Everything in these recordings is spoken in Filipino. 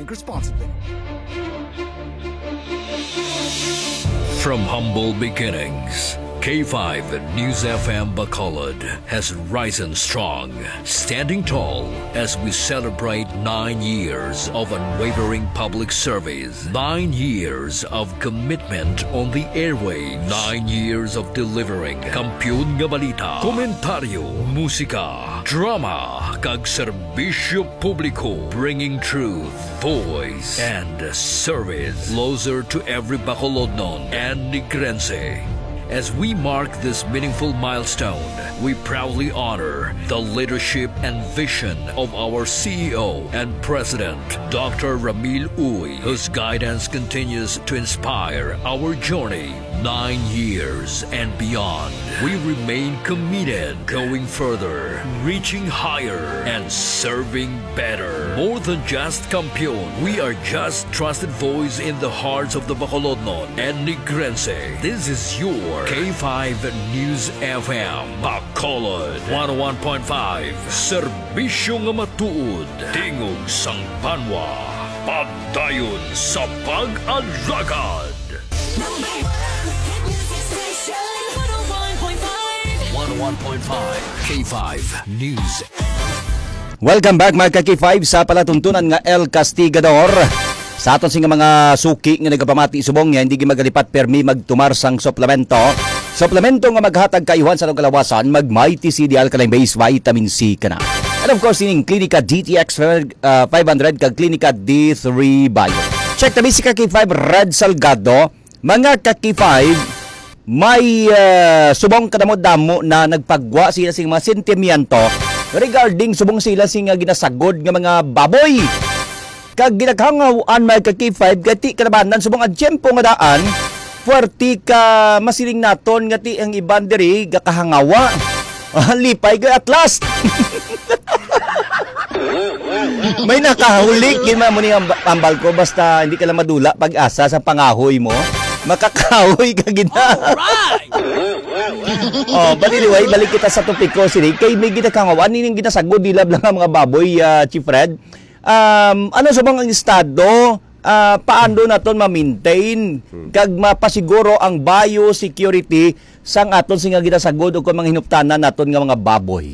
Drink responsibly. From humble beginnings, K5 News FM Bacolod has risen strong, standing tall as we celebrate 9 years of unwavering public service, 9 years of commitment on the airwaves, 9 years of delivering kampiyon nga balita, komentaryo, musika, drama, kag serbisyo publiko, bringing truth, voice, and service closer to every Bacolodnon and Negrense. As we mark this meaningful milestone, we proudly honor the leadership and vision of our CEO and President, Dr. Ramil Uy, whose guidance continues to inspire our journey 9 years and beyond. We remain committed, going further, reaching higher, and serving better. More than just kampiyon, we are just trusted voice in the hearts of the Bacolodnon and Negrense. This is your K5 News FM Bacolod 101.5 Serbisyo nga matuod tingog sang banwa pagdayon sa pag-alagad. 101.5 K5 News. Welcome back mga K5 sa palatuntunan nga El Castigador. Sa aton singa mga suki nga nagapamati subong nga hindi magalipat permi magtumar sang suplemento. Suplemento nga maghatag kayuhan sa kalawasan mag Mighty CD Alkaline Base Vitamin C kana. And of course ining Klinika DTX 500 kag Klinika D3 Bio. Check tabi si K5 Red Salgado. Mga K5 may subong kadamo-damo na nagpagwa sila sing mga sentimiento regarding subong sila sing ginasagod nga mga baboy. Kag ginaghangawaan may K5 gati kanabanan subong ang tiyempo nga daan puwerti ka masiling naton ngati ang iban diri gakahangawa. Lipay ka at last. May nakahulik gin mo ni ambal ko basta hindi ka lang madula pag-asa sa pangahoy mo. Makakahoy ka gina. Anyway, balik kita sa topiko sini. Kay may ginakangawaan ning ginasagod dilab lang ang mga baboy, Chief Fred. Ano sa mga estado paano naton ma-maintain kag mapasiguro ang biosecurity sang aton singa ginasagod ug mga hinuptanan naton nga mga baboy.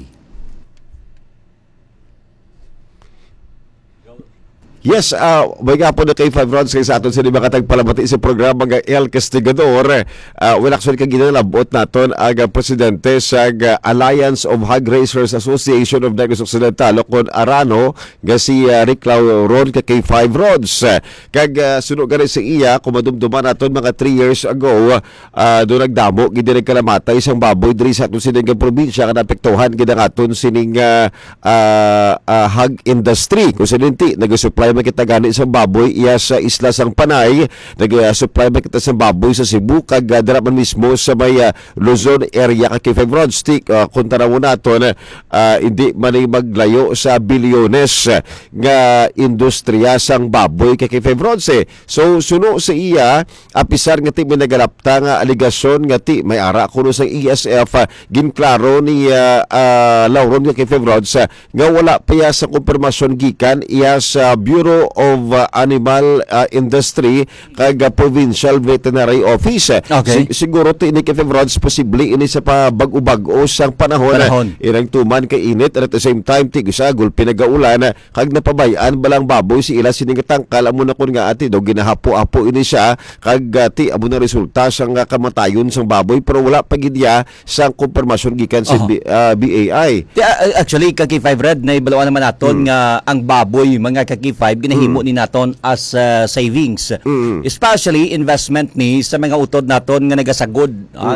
Yes, may nga po na K5 Rods kayo sa aton sa lima katagpalamati sa programa ng El Castigador. Well, actually, kaginalabot naton ang presidente sa Alliance of Hog Raisers Association of Negros Occidental kon Arano nga si Rick Lauron ka K5 Rods. Kag sunog rin sa iya, kumadumduman naton mga 3 years ago, doon nagdamo, gindi nagkalamatay isang baboy diri sa aton sining probinsya ka napektuhan gina aton sining hog industry. Kung sininti, nag-supply makita gani sa baboy iya sa isla sang Panay, nag-supply makita sa baboy sa Cebu kag dira man mismo sa may Luzon area ka K5 Rods. Kung tanaw naton hindi man maglayo sa bilyones nga industriya sang baboy ka K5 Rods. So suno sa iya apisar nga ti may nagalapta nga aligasyon nga ti may ara kuno sang ESF ginklaro ni Lauron nga K5 Rods nga wala pa iya sa konfirmasyon gikan iya sa Bureau of Animal Industry kag Provincial Veterinary Office. Okay. Siguro to ini K5 Rods posible ini sa pabag-ubag-o sang panahon. Irang tuman kay init at the same time ti gusagol pinagaulan kag napabayan balang baboy si ila sining tangkal amo na kun nga ati do ginahapo-apo ini siya kag ti amo na resulta sang kamatayon sang baboy pero wala pa gid ya sang konfirmasyon gikan sa BAI. Actually K5 Red na ibalawan naman naton nga ang baboy mga K5 ginahimo ni naton as savings. Especially investment ni sa mga utod naton nga nagasagod